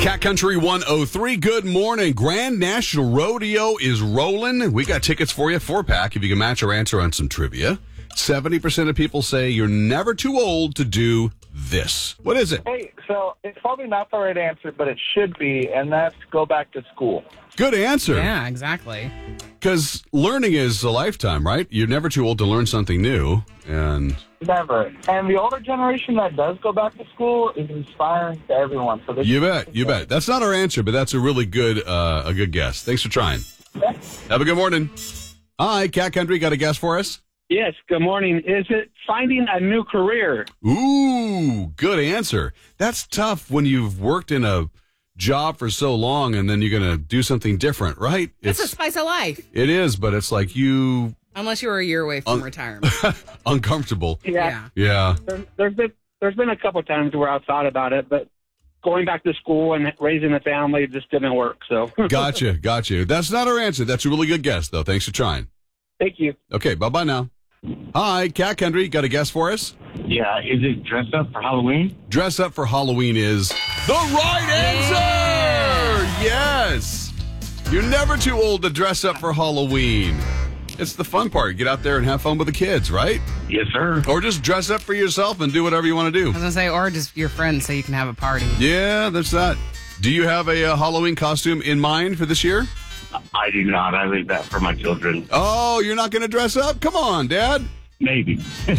Cat Country 103, good morning. Grand National Rodeo is rolling. We got tickets for you, 4-pack, if you can match our answer on some trivia. 70% of people say you're never too old to do this. What is it? Hey, so it's probably not the right answer, but it should be, and that's go back to school. Good answer. Yeah, exactly. Because learning is a lifetime, right? You're never too old to learn something new. And Never. And the older generation that does go back to school is inspiring to everyone. So you bet. That's not our answer, but that's a really good guess. Thanks for trying. Okay. Have a good morning. Hi, Cat Country, got a guess for us? Yes, good morning. Is it finding a new career? Ooh, good answer. That's tough when you've worked in a job for so long and then you're going to do something different, right? It's a spice of life. It is, but it's like you... Unless you were a year away from retirement. Uncomfortable. Yeah. There's been a couple times where I've thought about it, but going back to school and raising a family just didn't work. So Gotcha. That's not our answer. That's a really good guess, though. Thanks for trying. Thank you. Okay, bye-bye now. Hi, Cat Country. Got a guess for us? Yeah, is it dress up for Halloween? Dress up for Halloween is the right answer! Yes! You're never too old to dress up for Halloween. It's the fun part. Get out there and have fun with the kids, right? Yes, sir. Or just dress up for yourself and do whatever you want to do. I was going to say, or just your friends so you can have a party. Yeah, that's that. Do you have a Halloween costume in mind for this year? I do not. I leave that for my children. Oh, you're not going to dress up? Come on, Dad. Maybe.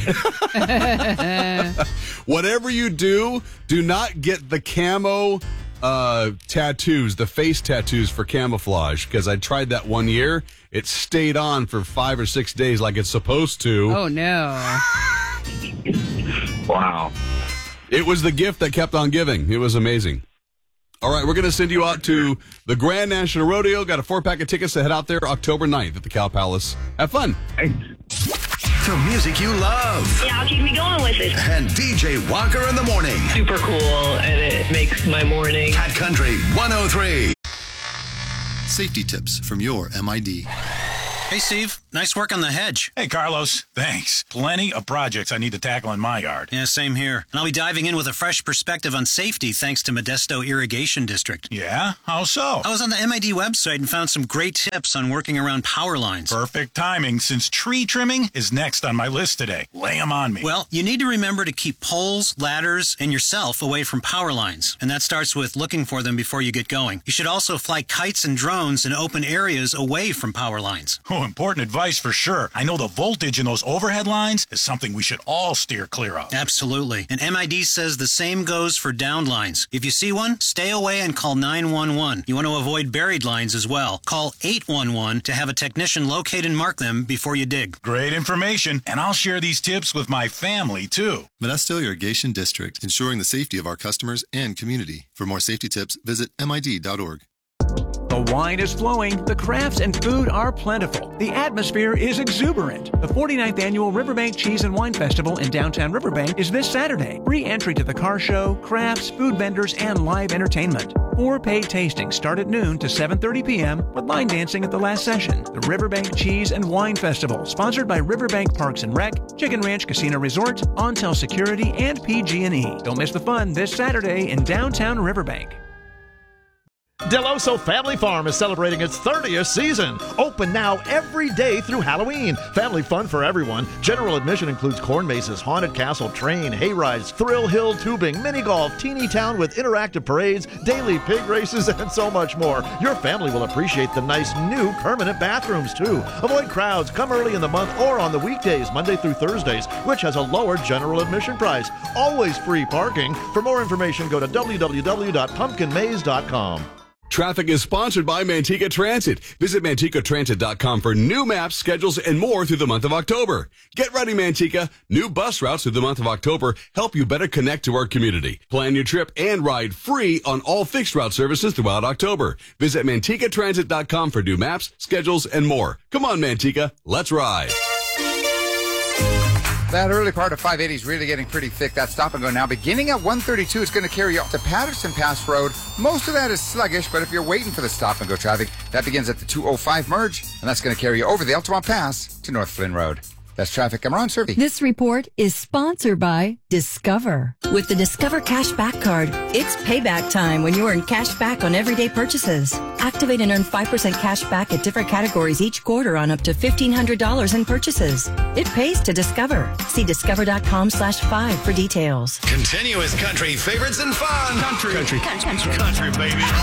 Whatever you do not get the camo tattoos, the face tattoos for camouflage, because I tried that one year. It stayed on for 5 or 6 days like it's supposed to. Oh, no. Wow. It was the gift that kept on giving. It was amazing. All right, we're going to send you out to the Grand National Rodeo. Got a 4-pack of tickets to head out there October 9th at the Cow Palace. Have fun. The music you love. Yeah, I'll keep me going with it. And DJ Walker in the morning. Super cool, and it makes my morning. Cat Country 103. Safety tips from your MID. Hey, Steve. Nice work on the hedge. Hey, Carlos. Thanks. Plenty of projects I need to tackle in my yard. Yeah, same here. And I'll be diving in with a fresh perspective on safety thanks to Modesto Irrigation District. Yeah? How so? I was on the MID website and found some great tips on working around power lines. Perfect timing, since tree trimming is next on my list today. Lay 'em on me. Well, you need to remember to keep poles, ladders, and yourself away from power lines. And that starts with looking for them before you get going. You should also fly kites and drones in open areas away from power lines. Oh, important advice for sure. I know the voltage in those overhead lines is something we should all steer clear of. Absolutely. And MID says the same goes for downed lines. If you see one, stay away and call 911. You want to avoid buried lines as well. Call 811 to have a technician locate and mark them before you dig. Great information, and I'll share these tips with my family, too. Modesto Irrigation District, ensuring the safety of our customers and community. For more safety tips, visit MID.org. The wine is flowing, the crafts and food are plentiful, the atmosphere is exuberant. The 49th Annual Riverbank Cheese and Wine Festival in downtown Riverbank is this Saturday. Free entry to the car show, crafts, food vendors, and live entertainment. 4 paid tastings start at noon to 7:30 p.m. with line dancing at the last session. The Riverbank Cheese and Wine Festival, sponsored by Riverbank Parks and Rec, Chicken Ranch Casino Resort, Ontel Security, and PG&E. Don't miss the fun this Saturday in downtown Riverbank. Deloso Family Farm is celebrating its 30th season. Open now every day through Halloween. Family fun for everyone. General admission includes corn mazes, haunted castle, train, hay rides, thrill hill tubing, mini golf, teeny town with interactive parades, daily pig races, and so much more. Your family will appreciate the nice new permanent bathrooms too. Avoid crowds. Come early in the month or on the weekdays, Monday through Thursdays, which has a lower general admission price. Always free parking. For more information, go to www.pumpkinmaze.com. Traffic is sponsored by Manteca Transit. Visit MantecaTransit.com for new maps, schedules, and more through the month of October. Get ready, Manteca. New bus routes through the month of October help you better connect to our community. Plan your trip and ride free on all fixed route services throughout October. Visit MantecaTransit.com for new maps, schedules, and more. Come on, Manteca. Let's ride. That early part of 580 is really getting pretty thick. That stop and go now. Beginning at 132, it's going to carry you up to Patterson Pass Road. Most of that is sluggish, but if you're waiting for the stop and go traffic, that begins at the 205 merge, and that's going to carry you over the Altamont Pass to North Flynn Road. That's traffic. I'm Ron Servey. This report is sponsored by Discover. With the Discover Cashback Card, it's payback time when you earn cash back on everyday purchases. Activate and earn 5% cash back at different categories each quarter on up to $1,500 in purchases. It pays to Discover. See discover.com/5 for details. Continuous country favorites and fun. Country, baby.